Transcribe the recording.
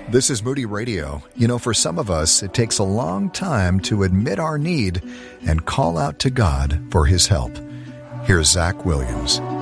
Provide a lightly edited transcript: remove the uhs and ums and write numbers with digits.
This is Moody Radio. You know, for some of us, it takes a long time to admit our need and call out to God for His help. Here's Zach Williams.